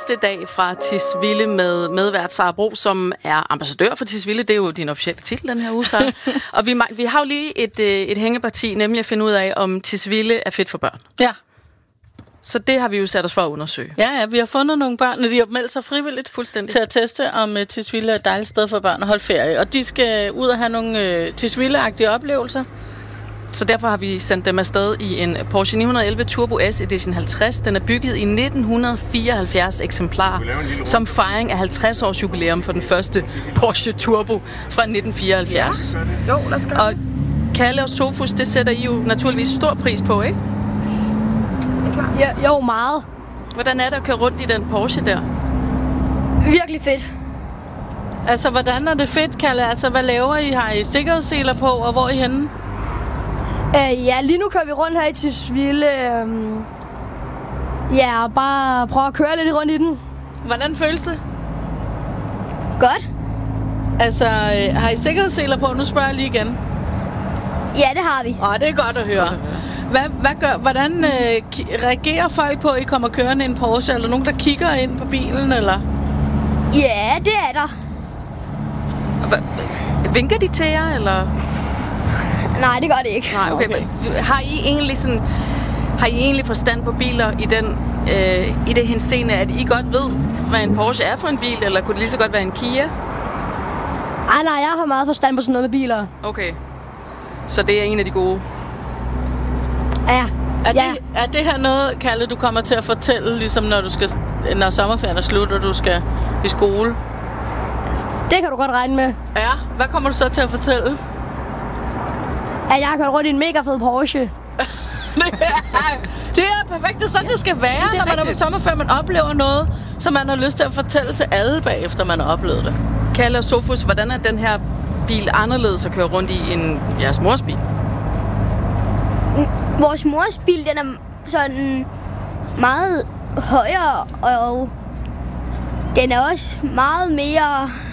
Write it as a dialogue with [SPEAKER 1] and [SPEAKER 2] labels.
[SPEAKER 1] første dag fra Tisvilde med medvært Sara Bro, som er ambassadør for Tisvilde. Det er jo din officielle titel den her uge, Sara. Og vi har jo lige et hængeparti, nemlig at finde ud af, om Tisvilde er fedt for børn.
[SPEAKER 2] Ja.
[SPEAKER 1] Så det har vi jo sat os for at undersøge.
[SPEAKER 2] Ja, vi har fundet nogle børn, og de har meldt sig frivilligt
[SPEAKER 1] Fuldstændig.
[SPEAKER 2] til at teste, om Tisvilde er et dejligt sted for børn at holde ferie. Og de skal ud og have nogle Tisvilde-agtige oplevelser.
[SPEAKER 1] Så derfor har vi sendt dem afsted i en Porsche 911 Turbo S Edition 50. Den er bygget i 1974 eksemplarer som fejring af 50 års jubilæum for den første Porsche Turbo fra 1974.
[SPEAKER 2] Ja. Jo, lad os gøre.
[SPEAKER 1] Og Kalle og Sofus, det sætter I jo naturligvis stor pris på, ikke?
[SPEAKER 3] Ja, jo, meget.
[SPEAKER 1] Hvordan er det at køre rundt i den Porsche der?
[SPEAKER 3] Virkelig fedt.
[SPEAKER 2] Altså, hvordan er det fedt, Kalle? Altså, hvad laver I? Har I sikkerhedsseler på, og hvor er I henne?
[SPEAKER 3] Ja, lige nu kører vi rundt her i Tisvilde. Ja, og bare prøve at køre lidt rundt i den.
[SPEAKER 2] Hvordan føles det?
[SPEAKER 3] Godt.
[SPEAKER 2] Altså, har I sikkerhedsseler på? Nu spørger jeg lige igen.
[SPEAKER 3] Ja, det har vi.
[SPEAKER 2] Det er godt at høre. Hvordan reagerer folk på, at I kommer kørende i en Porsche? Er der nogen, der kigger ind på bilen, eller?
[SPEAKER 3] Ja, det er der.
[SPEAKER 1] Vinker de til jer, eller?
[SPEAKER 3] Nej, det gør det ikke.
[SPEAKER 1] Nej, okay. Har I egentlig forstand på biler i det henseende, at I godt ved, hvad en Porsche er for en bil, eller kunne det lige så godt være en Kia?
[SPEAKER 3] Nej, jeg har meget forstand på sådan noget med biler.
[SPEAKER 1] Okay. Så det er en af de gode.
[SPEAKER 3] Ja.
[SPEAKER 2] Er det her noget, Kalle, du kommer til at fortælle, ligesom når sommerferien er slut, og du skal i skole?
[SPEAKER 3] Det kan du godt regne med.
[SPEAKER 2] Ja, hvad kommer du så til at fortælle?
[SPEAKER 3] At jeg har kørt rundt i en mega fed Porsche.
[SPEAKER 2] Det er perfekt, det er sådan, det skal være, når man er på sommerferie, man oplever noget, som man har lyst til at fortælle til alle bagefter, man har oplevet det.
[SPEAKER 1] Kalle og Sofus, hvordan er den her bil anderledes at køre rundt i end jeres mors bil?
[SPEAKER 3] Vores mors bil, den er sådan meget højere, og den er også meget mere